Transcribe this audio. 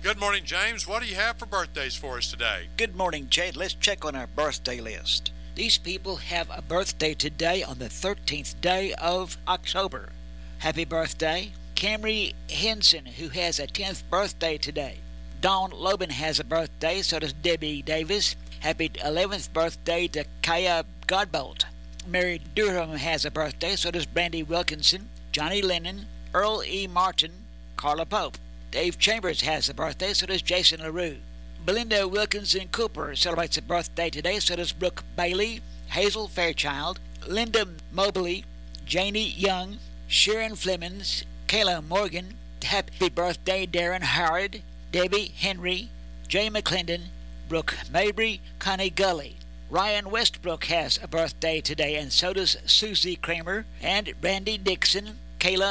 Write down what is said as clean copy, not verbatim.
Good morning, James. What do you have for birthdays for us today? Good morning, Jay. Let's check on our birthday list. These people have a birthday today on the 13th day of October. Happy birthday, Camry Henson, who has a 10th birthday today. Dawn Loban has a birthday, so does Debbie Davis. Happy 11th birthday to Kaya Godbolt. Mary Durham has a birthday, so does Brandy Wilkinson, Johnny Lennon, Earl E. Martin, Carla Pope. Dave Chambers has a birthday, so does Jason LaRue. Belinda Wilkinson Cooper celebrates a birthday today, so does Brooke Bailey, Hazel Fairchild, Linda Mobley, Janie Young, Sharon Flemings, Kayla Morgan. Happy birthday, Darren Howard, Debbie Henry, Jay McClendon, Brooke Mabry, Connie Gully. Ryan Westbrook has a birthday today, and so does Susie Kramer and Randy Dixon, Kayla